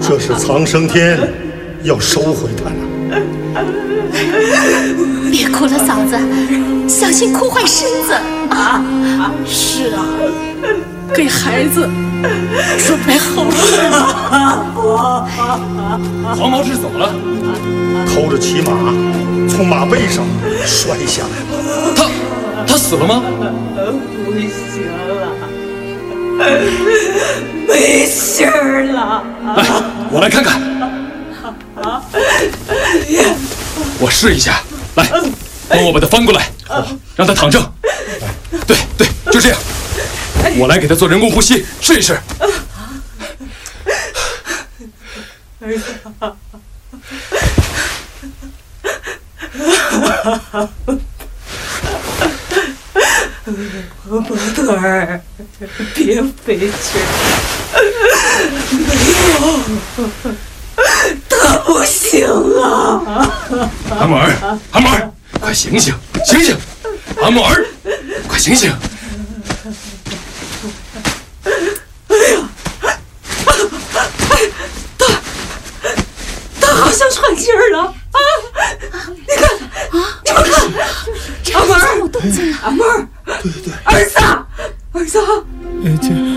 这是苍生天要收回他了。 别哭了，嫂子，小心哭坏身子。 是啊，给孩子准备好了。 黄毛是怎么了？ 偷着骑马，从马背上摔下来了。 他死了吗？ 不行了，没信儿了。 来，我来看看。我试一下，来，帮我把他翻过来，让他躺正。对，就这样。我来给他做人工呼吸，试一试。 儿子，模特儿，别费劲儿，没有，他不行了。 阿木儿，快醒醒！阿木儿，快醒醒！ 他好像喘气儿了啊！你看，你们看，阿木儿， 有动静啊！ 阿木